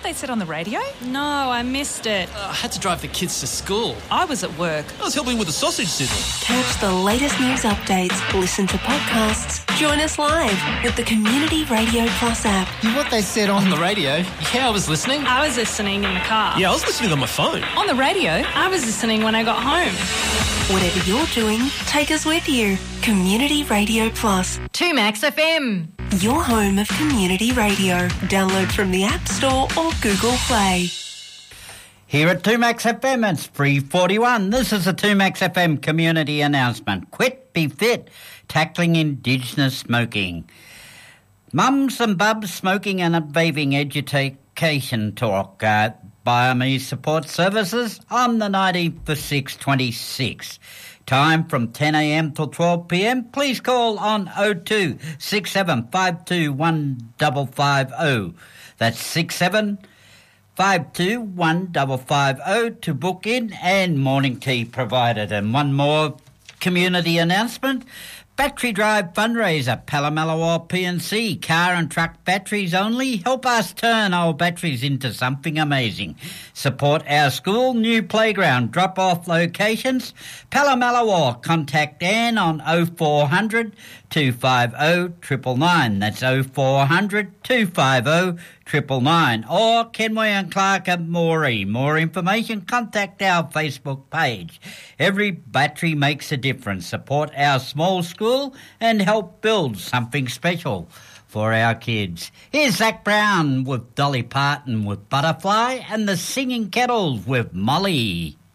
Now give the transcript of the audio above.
they said on the radio? No, I missed it. I had to drive the kids to school. I was at work. I was helping with the sausage sizzle. Catch the latest news updates, listen to podcasts, join us live with the Community Radio Plus app. What they said on the radio? Yeah, I was listening. I was listening in the car. Yeah, I was listening on my phone. On the radio? I was listening when I got home. Whatever you're doing, take us with you. Community Radio Plus. 2Max FM. Your home of community radio. Download from the App Store or Google Play. Here at 2Max FM, it's 3:41. This is a 2Max FM community announcement. Quit, be fit, tackling Indigenous smoking. Mums and Bubs Smoking and Vaping Education Talk. Biome Support Services on the 19th for 6/26. Time from 10 a.m. till 12 p.m. Please call on 02 67 52 1550. That's 67 52 1550 to book in, and morning tea provided. And one more community announcement. Battery Drive fundraiser, Pallamalawa PNC, car and truck batteries only. Help us turn our batteries into something amazing. Support our school, new playground, drop-off locations. Pallamalawa, contact Anne on 0400 250 999. That's 0400 250 999. Or Kenway and Clark at Moree. More information, contact our Facebook page. Every battery makes a difference. Support our small school and help build something special for our kids. Here's Zach Brown with Dolly Parton with Butterfly and the Singing Kettles with Molly.